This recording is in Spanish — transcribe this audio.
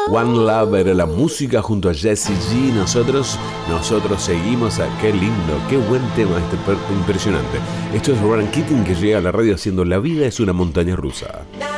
One Love era la música junto a Jessie G. Nosotros seguimos a qué lindo, qué buen tema, impresionante. Esto es Ronan Keating, que llega a la radio haciendo La vida es una montaña rusa.